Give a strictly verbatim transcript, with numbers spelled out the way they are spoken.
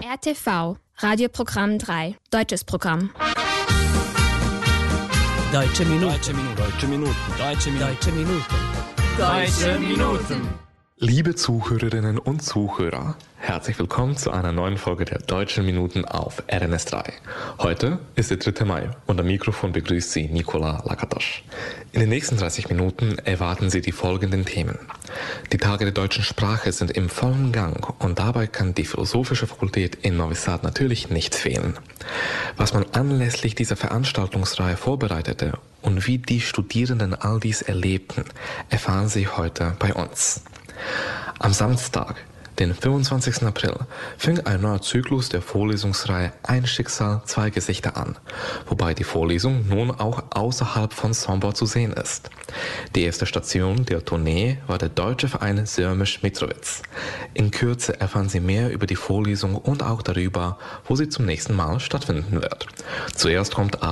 R T V, Radioprogramm drei, deutsches Programm. Deutsche Minuten. Deutsche Minuten. Deutsche Minuten. Deutsche Minuten. Deutsche Minuten. Deutsche Minuten. Liebe Zuhörerinnen und Zuhörer, herzlich willkommen zu einer neuen Folge der Deutschen Minuten auf R N S drei. Heute ist der dritte Mai und am Mikrofon begrüßt Sie Nikola Lakatosch. In den nächsten dreißig Minuten erwarten Sie die folgenden Themen. Die Tage der deutschen Sprache sind im vollen Gang und dabei kann die Philosophische Fakultät in Novi Sad natürlich nicht fehlen. Was man anlässlich dieser Veranstaltungsreihe vorbereitete und wie die Studierenden all dies erlebten, erfahren Sie heute bei uns. Am Samstag, den fünfundzwanzigsten April, fing ein neuer Zyklus der Vorlesungsreihe Ein Schicksal, zwei Gesichter an, wobei die Vorlesung nun auch außerhalb von Sombor zu sehen ist. Die erste Station der Tournee war der deutsche Verein Sörmisch-Mitrovic. In Kürze erfahren Sie mehr über die Vorlesung und auch darüber, wo sie zum nächsten Mal stattfinden wird. Zuerst kommt